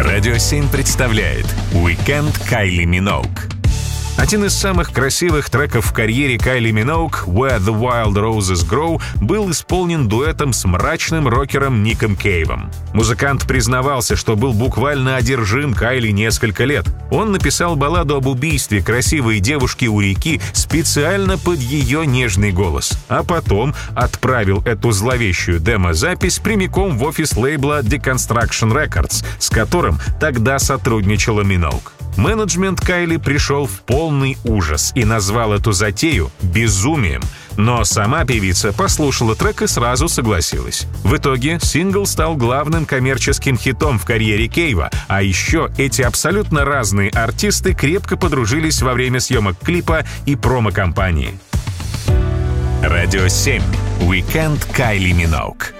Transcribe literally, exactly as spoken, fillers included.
Радио семь представляет «Уикенд Кайли Миноуг». Один из самых красивых треков в карьере Кайли Миноуг, «Where the Wild Roses Grow», был исполнен дуэтом с мрачным рокером Ником Кейвом. Музыкант признавался, что был буквально одержим Кайли несколько лет. Он написал балладу об убийстве красивой девушки у реки специально под ее нежный голос, а потом отправил эту зловещую демо-запись прямиком в офис лейбла Deconstruction Records, с которым тогда сотрудничала Миноуг. Менеджмент Кайли пришел в полный ужас и назвал эту затею безумием. Но сама певица послушала трек и сразу согласилась. В итоге сингл стал главным коммерческим хитом в карьере Кейва, а еще эти абсолютно разные артисты крепко подружились во время съемок клипа и промо-компании. Радио семь. Уикенд Кайли Миноуг.